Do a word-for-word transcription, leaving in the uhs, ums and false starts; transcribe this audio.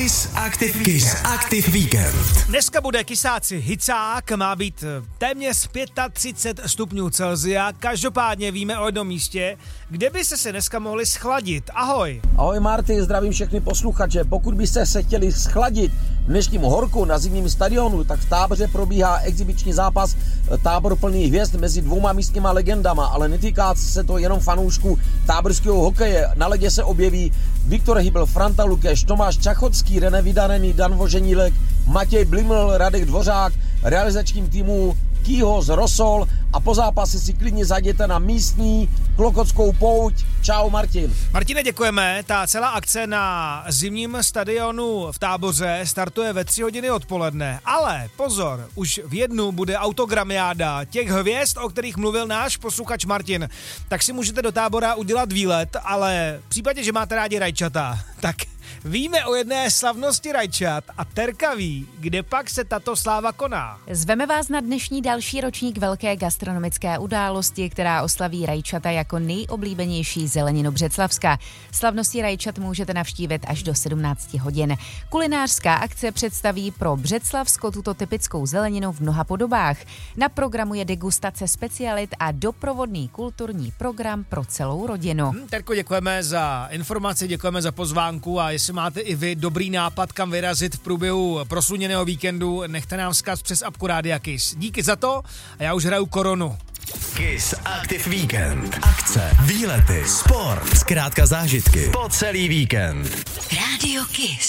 Kiss Active, Kiss Active Weekend. Dneska bude kysáci hicák, má být téměř třicet pět stupňů Celsia. Každopádně víme o jednom místě, kde byste se dneska mohli schladit. Ahoj. Ahoj Marty, zdravím všechny posluchače. Pokud byste se chtěli schladit v dnešním horku na zimním stadionu, tak v Táboře probíhá exibiční zápas Tábor plný hvězd mezi dvouma místníma legendama, ale netýká se to jenom fanoušků táborského hokeje. Na ledě se objeví Viktor Hybl, Franta Lukeš, Tomáš Čachocký, René Vydarený, Dan Voženílek, Matěj Bliml, Radek Dvořák, realizačním týmu Kýho z Rosol a po zápase si klidně zajděte na místní Klokotskou pouť. Čau Martin. Martine, děkujeme. Ta celá akce na zimním stadionu v Táboře startuje ve tři hodiny odpoledne. Ale pozor, už v jednu bude autogramiáda těch hvězd, o kterých mluvil náš posluchač Martin. Tak si můžete do Tábora udělat výlet, ale v případě, že máte rádi rajčata, tak víme o jedné slavnosti rajčat a Terka ví, kde pak se tato sláva koná. Zveme vás na dnešní další ročník velké gastronomické události, která oslaví rajčata jako nejoblíbenější zeleninu Břeclavska. Slavnosti rajčat můžete navštívit až do sedmnáct hodin. Kulinářská akce představí pro Břeclavsko tuto typickou zeleninu v mnoha podobách. Na programu je degustace specialit a doprovodný kulturní program pro celou rodinu. Hmm, Terko, děkujeme za informaci, děkujeme za pozvánku a jestli máte i vy dobrý nápad, kam vyrazit v průběhu prosluněného víkendu, nechte nám vzkaz přes apku Rádia Kiss. Díky za to a já už hraju koronu. Kiss Active Weekend. Akce, výlety, sport, zkrátka zážitky po celý víkend. Rádio Kiss.